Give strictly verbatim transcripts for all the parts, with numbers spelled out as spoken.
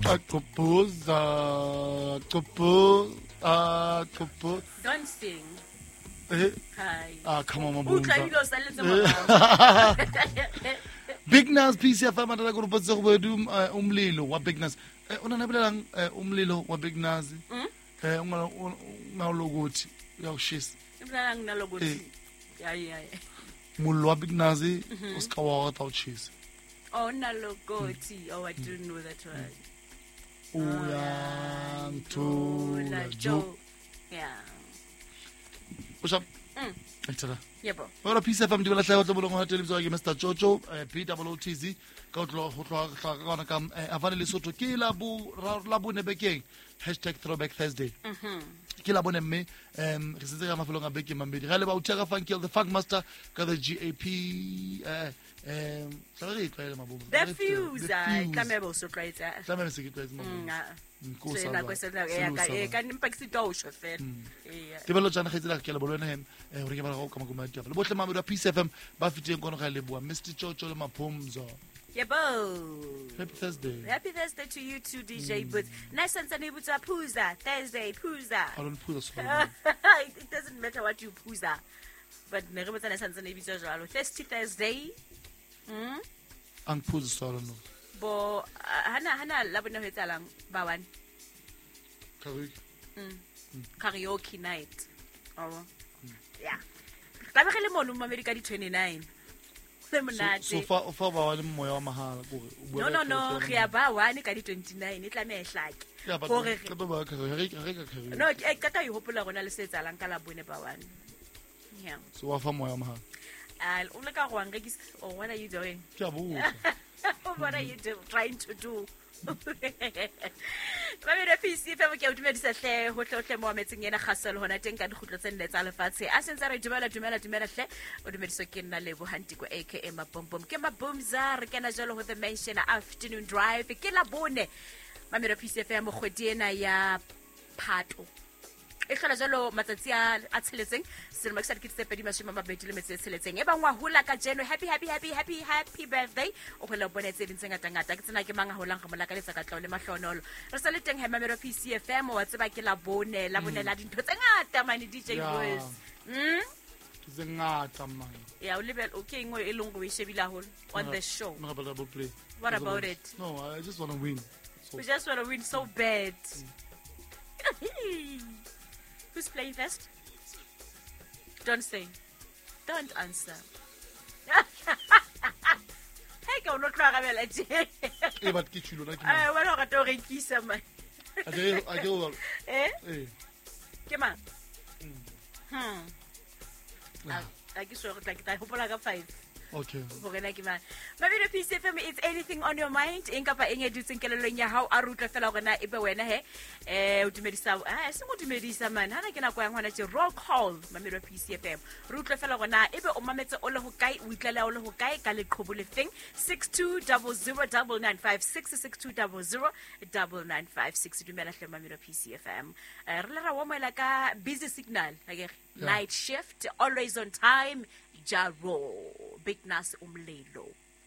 Akupuza, akupu, akupu. Don't sing. Eh? Hi. Ah, come on, Who try Mabunza. to silence them? Big Nas P C F M matata go rupotsa go bodum umlilo wa Big Nas. Eh una na bilang umlilo wa Big Nas. Mm? Eh unga unga lokuthi uyawushisa. Imhlala nginalokuthi. Yeah, yeah. Mullo wa Big Nas usika wa ta uchisa. Oh, nalokuthi. Oh, I didn't know that one. Uyangithula jo. Yeah. What's up? Mm. Ayithala. Yebo. Ora P C F M di bala tlhago tlo bolong wa television ke Mister Jojo P W T Z ka o tlo go tloga ka ka Avani Lesotho ke la bu la bu nebekeng hashtag throwback Thursday. Mhm. Ke la bone mme em re setse ka mafelong a beke mambedi ga le ba utega Funky the Funk Master ka the G A P eh em sa re tlwaele mabomo. The fuse. Kamebo so try it. Tlamele se ke tlwaetse mabomo. Se na go se na ya ka e ka nimpa ke sitosho fela. Eh. Ke belo tsana khetse la ke le bolone hem eh re ke ba go ka magoma ke le botle mamedo a P C F M ba fiteng kono ga le bua Mister Jojo le Maphomzo. Yebo. Happy Thursday. Happy Thursday to you too, D J Boots. Nice and sunny Boots. Pooza. Thursday, Pooza. I don't put so. It doesn't matter what you Pooza. But ne re botsa nice and sunny Boots jalo. Thirsty Thursday. Mm? Ang put so no. Bo hana hana la bona ho etsalang ba one. Karaoke. Mm. Karaoke night. Oh. Yeah. Ba begele mono mo America di twenty-nine. So, so far, so far, ba le moya wa mahala go. No no no, re ya ba one ka di twenty-nine, e tla me hlaki. Ya ba Gore ka ba ka re ka re ka kare. no, ke ka ta e hopola gona le se tsalang ka la bone ba one. Yeah. So wa fa moya wa mahala. Al o le ka go ngekisa, oh what are you doing? Ke a botsa. What are you do, trying to do? Ba me re P C fa ke o dumedisa hle ho hle mo ametseng yena gaselo hona teng ka dikgutlo tse nne tsa lefatshe a sentse re dumela dumela dumela hle o dumediso ke nna lebo hantiko aka Mabombom ke Mabomza re kena jalo ho the mansion afternoon drive ke la bone ba me re P C F ya mogwedi ena ya Phato e tlhola jalo matsatsi a tsheletseng selemo ke sa dikitse pedi mashima mabedi le metse tsheletseng e bangwa hula ka jeno happy happy happy happy happy birthday o phela bonetse dintse ngata ngata ke tsena ke manga holang ga molaka le tsaka tlole mahlonolo re sa le teng ha mamelo P C F M wa tseba ke la bone la bone la dintho tse ngata mane D J Boys mm Tse ngata man. ya o lebel okay ngwe e lengwe we shebila hole on the show what about it? No, I just want to win. So. We just want to win so bad. Mm. Who's playing first? Don't say. Don't answer. Hey, go no try ga bela je. E bat ke tshilo na ke. Ah, wa ga to re kisa man. A ke a ke o. Eh? Eh. Ke man. Hmm. Ah, I guess so like that hopola ka five. Okay. Bogena ke man. Maybe the P C F M is anything on your mind. Enka pa enge dutseng kelelong ya hao a rutla fela gona ebe wena he. Eh o dumedisa ah se mo dumedisa man. Hana ke na kwa ngwana tse roll call mamelo P C F M. Rutla fela gona ebe o mametse o le ho kae o itlela o le ho kae ka le qhobo le feng six two zero zero zero nine five six six two zero zero zero nine five six dumela hle mamelo P C F M. Re le ra wa moela ka busy signal ake night shift always on time. Jaro, Big Nas Umlelo.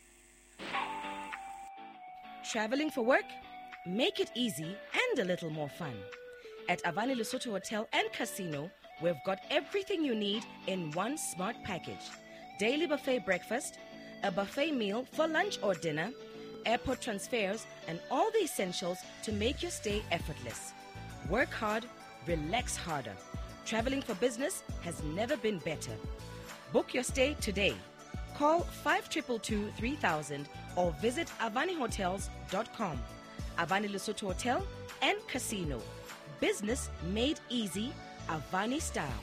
Traveling for work? Make it easy and a little more fun. At Avani Lesotho Hotel and Casino, we've got everything you need in one smart package. Daily buffet breakfast, a buffet meal for lunch or dinner, airport transfers, and all the essentials to make your stay effortless. Work hard, relax harder. Traveling for business has never been better. Book your stay today. Call five two two two, three thousand or visit avani hotels dot com. Avani Lesotho Hotel and Casino. Business made easy, Avani style.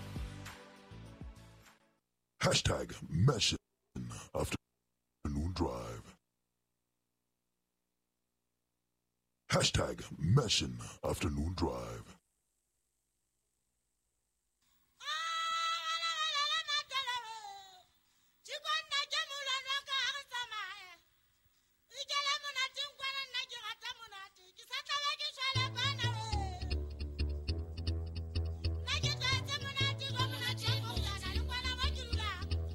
Hashtag Mission Afternoon Drive. Hashtag Mission Afternoon Drive.